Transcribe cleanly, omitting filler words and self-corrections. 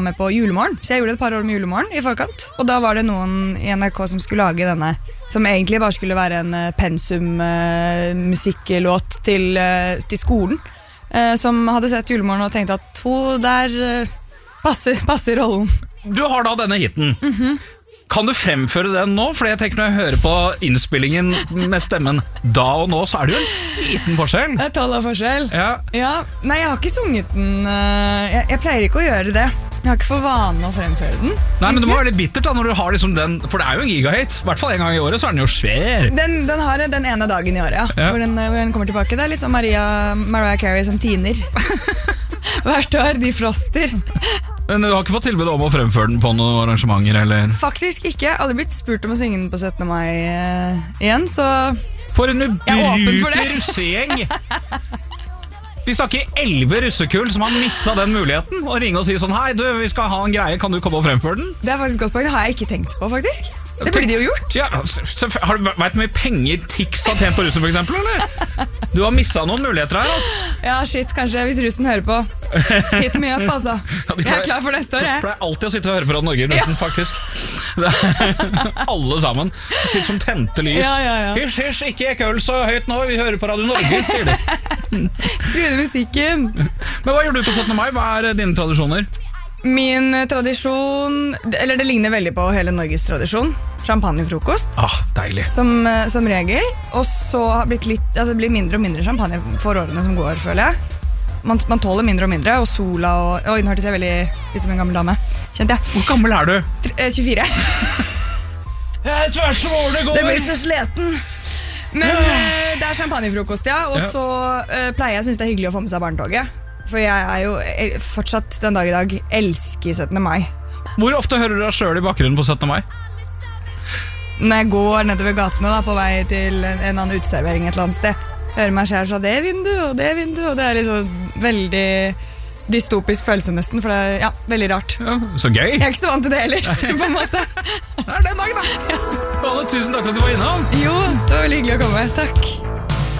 med på Julemorgen. Så jeg gjorde et par år med Julemorgen i forkant. Og da var det noen i NRK som skulle lage denne, som egentlig bare skulle være en pensum-musikklåt til skolen. Som hadde sett Julemorgen og tenkte at hun der passer rollen. Du har da denne hiten. Kan du fremføre den nå? For jeg tenker når jeg hører på innspillingen med stemmen da og nå, så er det jo en liten forskjell. Det er 12 år forskjell. Ja. Nei, jeg har ikke sunget den. Jeg pleier ikke å gjøre det. Jeg har ikke for vane å fremføre den. Nei, men det må være litt bittert da når du har liksom den, for det er jo en gigahit. I hvert fall en gang i året så er den jo svær. Den har den ene dagen i året, hvor den kommer tilbake. Det er litt som Mariah Carey som tiner. Hvert år, de froster. Men du har ikke fått tilbud om å fremføre den på noen arrangementer, eller? Faktisk ikke. Jeg har aldri blitt spurt om å synge den på 17. mai igjen, så... For en ubrukelig russegjeng! Vi snakker 11 russekull som har misset den muligheten, og ringer og sier sånn, hei du, vi skal ha en greie, kan du komme og fremføre den? Det er faktisk godt poeng, det har jeg ikke tenkt på, faktisk. Det burde de jo gjort. Ja, vet du hvor mye penger Tix har tjent på russen, for eksempel, eller? Du har misset noen muligheter her, altså. Ja, shit, kanskje hvis russen hører på. Hit me up, altså. Jeg er klar for neste år, jeg. For det er alltid å sitte og høre på Radio Norge i russen, faktisk. Alle sammen. Sitter som tente lys. Ja. Hysj, ikke ek øl så høyt nå, vi hører på Radio Norge, sier de. Skru ned musikken. Men hva gjør du på 17. mai? Hva er dine tradisjoner? Min tradisjon, eller det ligner veldig på hele Norges tradisjon, champagnefrokost. Deilig. Som regel. Og så har det blitt mindre og mindre champagne for årene som går, føler jeg. Man tåler mindre og mindre, og sola og... Oi, nå hørtes jeg veldig litt som en gammel dame. Kjente jeg. Hvor gammel er du? 24. Jeg tvers som årene går. Det blir så sleten. Men det er champagnefrokost, ja. Og så pleier jeg, synes det er hyggelig å få med seg barnetoget. For jeg er jo fortsatt den dag i dag elsker 17. mai. Hvor ofte hører du deg selv i bakgrunnen på 17. mai? Når jeg går nedover gatene da, på vei til en annen uteservering et eller annet sted, hører meg selv fra det vinduet og det vinduet, og det er liksom veldig dystopisk følelse nesten, for det er veldig rart. Ja, så gøy. Jeg er ikke så vant til det ellers, på en måte. Det er den dagen da. Tusen takk for at du var innom. Jo, det var veldig hyggelig å komme. Takk.